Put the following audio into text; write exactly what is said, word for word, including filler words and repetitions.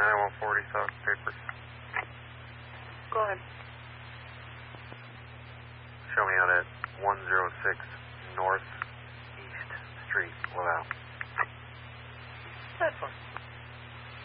nine one forty South Papers. Go ahead. Show me out at one oh six North East Street, Laval. That's fine.